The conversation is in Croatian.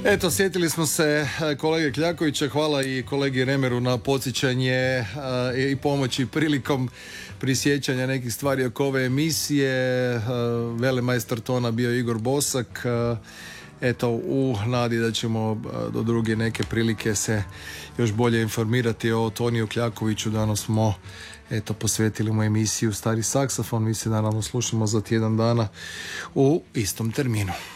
Eto, sjetili smo se kolege Kljakovića, hvala i kolegi Remeru na podsjećanje i pomoći prilikom prisjećanja nekih stvari oko ove emisije. Velemajstor tona bio Igor Bosak. Eto, u nadi da ćemo do druge neke prilike se još bolje informirati o Toniju Kljakoviću. Danas smo posvetili mu emisiju Stari saksofon. Mi se naravno slušamo za tjedan dana u istom terminu.